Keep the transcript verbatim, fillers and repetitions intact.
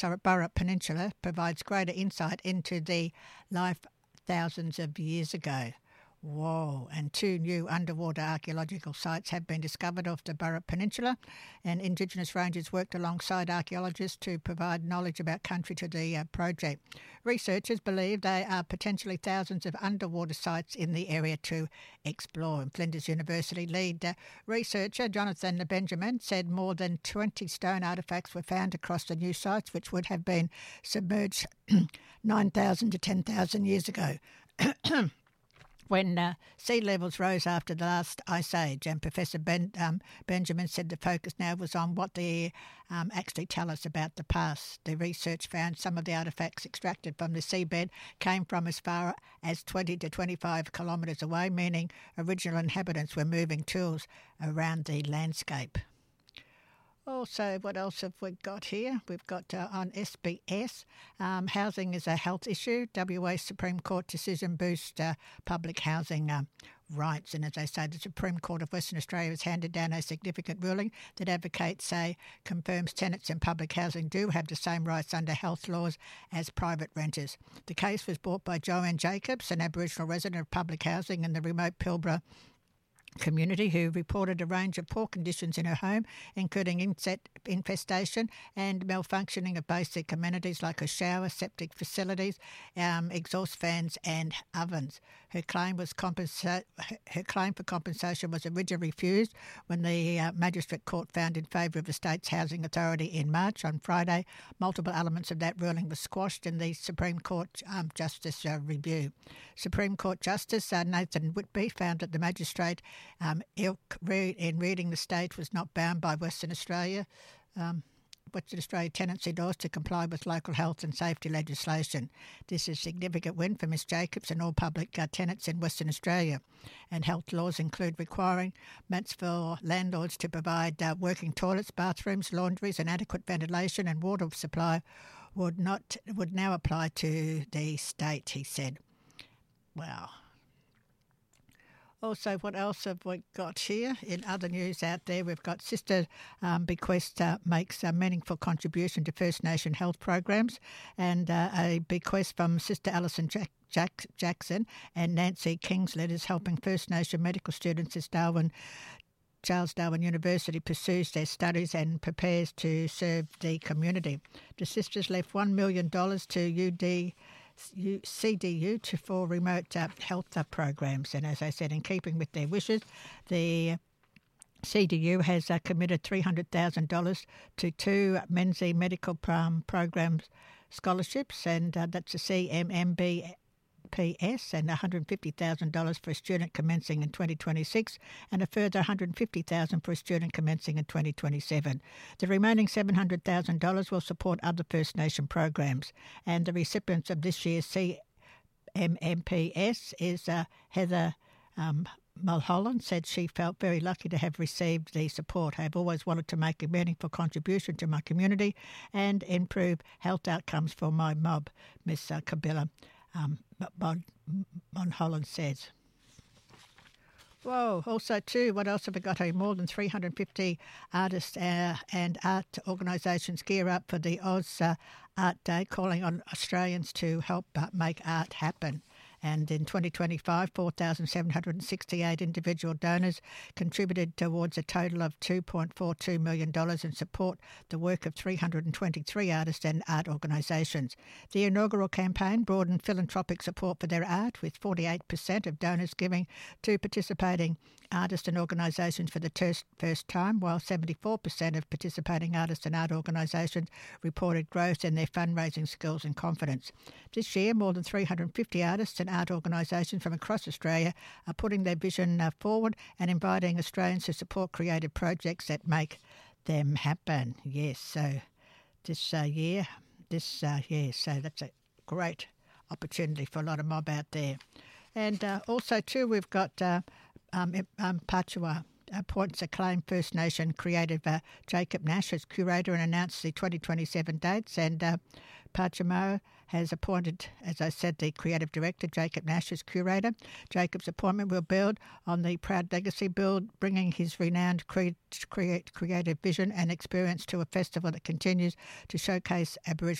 Burrup Peninsula provides greater insight into the life thousands of years ago. Whoa, and two new underwater archaeological sites have been discovered off the Burrup Peninsula, and Indigenous rangers worked alongside archaeologists to provide knowledge about country to the uh, project. Researchers believe there are potentially thousands of underwater sites in the area to explore. And Flinders University lead uh, researcher Jonathan Benjamin said more than twenty stone artefacts were found across the new sites, which would have been submerged nine thousand to ten thousand years ago. When uh, sea levels rose after the last ice age, and Professor ben, um, Benjamin said the focus now was on what they um, actually tell us about the past. The research found some of the artefacts extracted from the seabed came from as far as twenty to twenty-five kilometres away, meaning original inhabitants were moving tools around the landscape. Also, what else have we got here? We've got uh, on S B S, um, housing is a health issue. W A Supreme Court decision boosts uh, public housing uh, rights. And as I say, the Supreme Court of Western Australia has handed down a significant ruling that advocates say confirms tenants in public housing do have the same rights under health laws as private renters. The case was brought by Joanne Jacobs, an Aboriginal resident of public housing in the remote Pilbara community, who reported a range of poor conditions in her home, including insect infestation and malfunctioning of basic amenities like a shower, septic facilities, um, exhaust fans and ovens. Her claim was compensa- her claim for compensation was originally refused when the uh, Magistrate Court found in favour of the State's Housing Authority in March. On Friday, multiple elements of that ruling were squashed in the Supreme Court um, Justice uh, review. Supreme Court Justice uh, Nathan Whitby found that the magistrate Um, ilk read, in reading the state was not bound by Western Australia, um, Western Australia tenancy laws to comply with local health and safety legislation. This is a significant win for Miss Jacobs and all public uh, tenants in Western Australia. And health laws include requiring for landlords to provide uh, working toilets, bathrooms, laundries and adequate ventilation and water supply would not would now apply to the state, he said. Wow. Also, what else have we got here? In other news out there, we've got Sister um, Bequest uh, makes a meaningful contribution to First Nation health programs, and uh, a bequest from Sister Alison Jack- Jack- Jackson and Nancy Kingslet is helping First Nation medical students as Darwin Charles Darwin University pursues their studies and prepares to serve the community. The sisters left one million dollars to U D C D U to, for remote uh, health uh, programs. And as I said, in keeping with their wishes, the C D U has uh, committed three hundred thousand dollars to two Menzies Medical um, Programs scholarships, and uh, that's a C M M B P S, and one hundred fifty thousand dollars for a student commencing in twenty twenty-six, and a further one hundred fifty thousand dollars for a student commencing in twenty twenty-seven. The remaining seven hundred thousand dollars will support other First Nation programs, and the recipients of this year's C M M P S is uh, Heather um, Mulholland. Said she felt very lucky to have received the support. I have always wanted to make a meaningful contribution to my community and improve health outcomes for my mob, Miss uh, Kabila Um, Mon, Mon Holland says. Whoa, also too, what else have we got here? More than three hundred fifty artists uh, and art organisations gear up for the Oz uh, Art Day, calling on Australians to help uh, make art happen. And in twenty twenty-five, four thousand seven hundred sixty-eight individual donors contributed towards a total of two point four two million dollars in support the work of three hundred twenty-three artists and art organisations. The inaugural campaign broadened philanthropic support for their art, with forty-eight percent of donors giving to participating artists and organisations for the ter- first time, while seventy-four percent of participating artists and art organisations reported growth in their fundraising skills and confidence. This year, more than three hundred fifty artists and art organisations from across Australia are putting their vision uh, forward and inviting Australians to support creative projects that make them happen. Yes, so this uh, year, this uh, yeah, so that's a great opportunity for a lot of mob out there. And uh, also too, we've got uh, um, um, Pachua appoints acclaimed First Nation creative uh, Jacob Nash as curator and announced the twenty twenty-seven dates. And uh, Pachamama has appointed, as I said, the creative director, Jacob Nash, as curator. Jacob's appointment will build on the proud legacy, build, bringing his renowned cre- create, creative vision and experience to a festival that continues to showcase Aboriginal